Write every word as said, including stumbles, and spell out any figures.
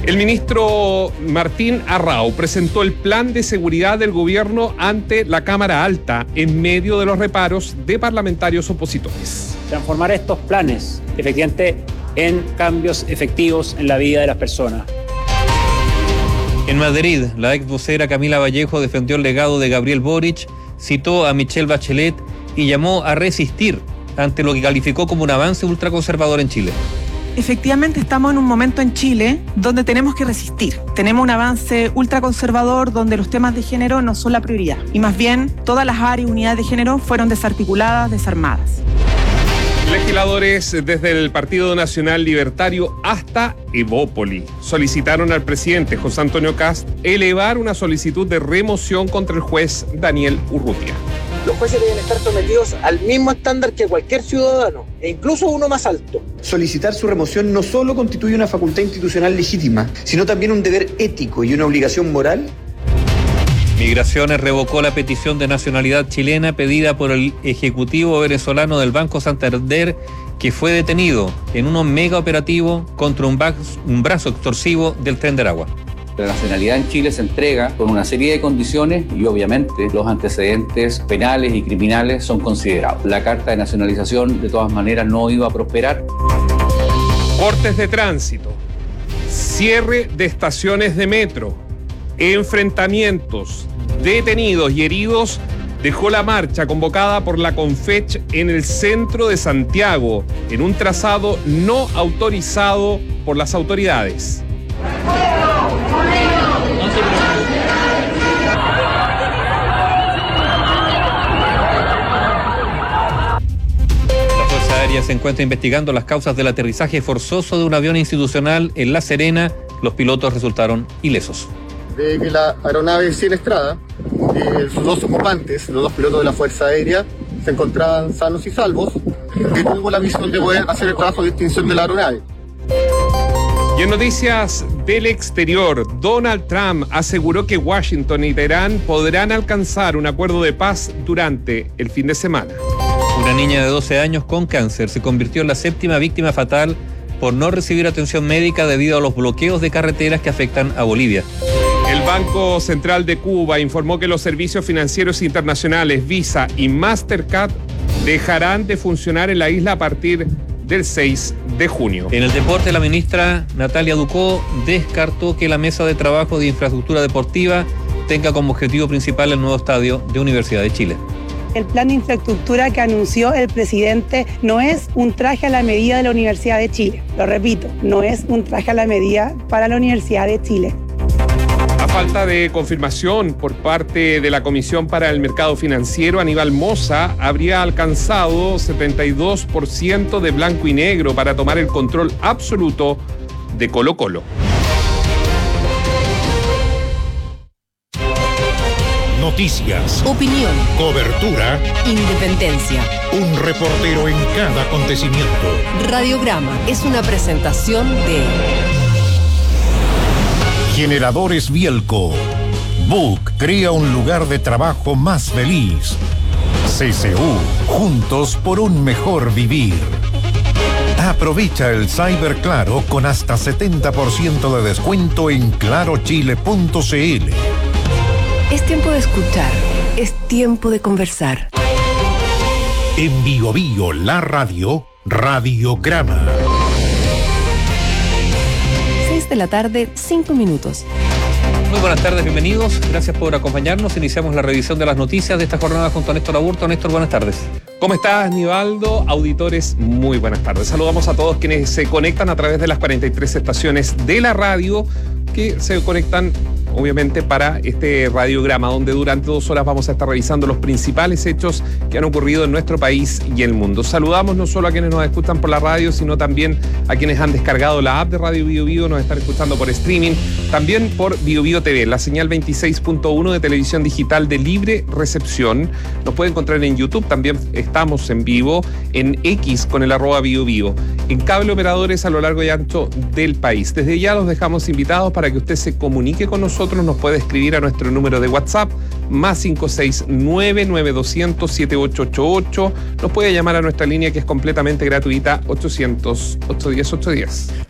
El ministro Martín Arrau presentó el plan de seguridad del gobierno ante la Cámara Alta en medio de los reparos de parlamentarios opositores. Transformar estos planes, efectivamente, en cambios efectivos en la vida de las personas. En Madrid, la ex vocera Camila Vallejo defendió el legado de Gabriel Boric, citó a Michelle Bachelet y llamó a resistir ante lo que calificó como un avance ultraconservador en Chile. Efectivamente estamos en un momento en Chile donde tenemos que resistir. Tenemos un avance ultraconservador donde los temas de género no son la prioridad y más bien todas las áreas y unidades de género fueron desarticuladas, desarmadas. Legisladores desde el Partido Nacional Libertario hasta Evópoli solicitaron al presidente José Antonio Kast elevar una solicitud de remoción contra el juez Daniel Urrutia. Los jueces deben estar sometidos al mismo estándar que cualquier ciudadano, e incluso uno más alto. Solicitar su remoción no solo constituye una facultad institucional legítima, sino también un deber ético y una obligación moral. Migraciones revocó la petición de nacionalidad chilena pedida por el ejecutivo venezolano del Banco Santander, que fue detenido en un mega operativo contra un, un brazo extorsivo del Tren de Aragua. La nacionalidad en Chile se entrega con una serie de condiciones y obviamente los antecedentes penales y criminales son considerados. La carta de nacionalización de todas maneras no iba a prosperar. Cortes de tránsito, cierre de estaciones de metro, enfrentamientos, detenidos y heridos dejó la marcha convocada por la Confech en el centro de Santiago, en un trazado no autorizado por las autoridades. La Fuerza Aérea se encuentra investigando las causas del aterrizaje forzoso de un avión institucional en La Serena. Los pilotos resultaron ilesos. De que la aeronave Cinestrada, eh, sus dos ocupantes, los dos pilotos de la Fuerza Aérea, se encontraban sanos y salvos, que tuvo la misión de poder hacer el trabajo de extinción de la aeronave. Y en noticias del exterior, Donald Trump aseguró que Washington y Teherán podrán alcanzar un acuerdo de paz durante el fin de semana. Una niña de doce años con cáncer se convirtió en la séptima víctima fatal por no recibir atención médica debido a los bloqueos de carreteras que afectan a Bolivia. El Banco Central de Cuba informó que los servicios financieros internacionales Visa y Mastercard dejarán de funcionar en la isla a partir del seis de junio. En el deporte, la ministra Natalia Ducó descartó que la mesa de trabajo de infraestructura deportiva tenga como objetivo principal el nuevo estadio de Universidad de Chile. El plan de infraestructura que anunció el presidente no es un traje a la medida de la Universidad de Chile. Lo repito, no es un traje a la medida para la Universidad de Chile. A falta de confirmación por parte de la Comisión para el Mercado Financiero, Aníbal Mosa habría alcanzado setenta y dos por ciento de blanco y negro para tomar el control absoluto de Colo-Colo. Noticias, opinión, cobertura, independencia. Un reportero en cada acontecimiento. Radiograma es una presentación de Generadores Bielco. Book crea un lugar de trabajo más feliz. C C U, juntos por un mejor vivir. Aprovecha el Cyber Claro con hasta setenta por ciento de descuento en claro chile punto c l. Es tiempo de escuchar, es tiempo de conversar. En Bio Bio, la radio, Radiograma. seis de la tarde, cinco minutos. Muy buenas tardes, bienvenidos. Gracias por acompañarnos. Iniciamos la revisión de las noticias de esta jornada junto a Néstor Aburto. Néstor, buenas tardes. ¿Cómo estás, Nivaldo? Auditores, muy buenas tardes. Saludamos a todos quienes se conectan a través de las cuarenta y tres estaciones de la radio que se conectan obviamente para este radiograma donde durante dos horas vamos a estar revisando los principales hechos que han ocurrido en nuestro país y el mundo. Saludamos no solo a quienes nos escuchan por la radio, sino también a quienes han descargado la app de Radio Bio Bio, nos están escuchando por streaming, también por Bio Bio T V, la señal veintiséis punto uno de televisión digital de libre recepción. Nos puede encontrar en YouTube, también estamos en vivo, en X con el arroba Bio Bio, en cable operadores a lo largo y ancho del país. Desde ya los dejamos invitados para que usted se comunique con nosotros. Nos puede escribir a nuestro número de WhatsApp más cinco seis nueve nueve dos cero cero siete ocho ocho ocho. Nos puede llamar a nuestra línea que es completamente gratuita, ochocientos, ochocientos diez, ochocientos diez.